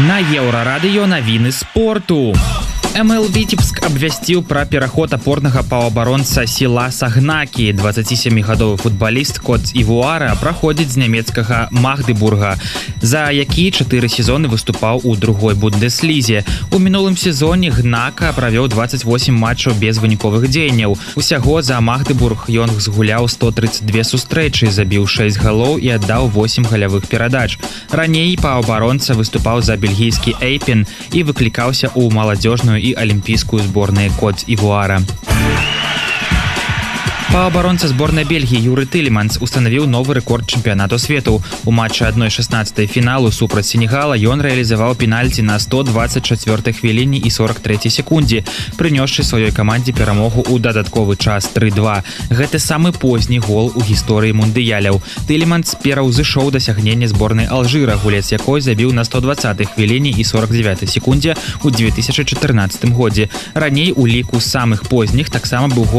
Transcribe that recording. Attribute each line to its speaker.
Speaker 1: На Еўрарадыё навіны спорту. МЛ Віцебск абвясціў пра пераход апорнага паўабаронца Сіла Сагнакі. 27-гадовы футбаліст Кот Івуара праходзіць з нямецкага Магдебурга, за які 4 сезоны выступаў у другой бундеслізе. У мінулым сезоне Гнака правёў 28 матчаў без выніковых дзеянняў. Усяго за Магдебург ён згуляў 132 сустрэчы, забіў 6 галоў і аддаў 8 галявых перадач. Раней паўабаронца выступаў за бельгійскі Эйпен і выклікаўся ў маладзёжную і алімпійскую зборныя Кот Івуара. Паўабаронца зборнай Бельгіі Юры Тилеманс устанавіў новы рэкорд чэмпіянату свету. У матчы 1/16 фіналу супраць Сенегала ён рэалізаваў пенальці на 124 хвіліне і 43 секундзе, прынёсшы сваёй камандзе перамогу ў дадатковы час 3-2. Гэта самы позні гол у гісторыі мундыяляў. Тилеманс пераўзышоў дасягненне зборнай Алжыра, гулец якой забіў на 120 хвіліне і 49 секундзе ў 2014 годзе. Раней у ліку самых позніх таксама быў гол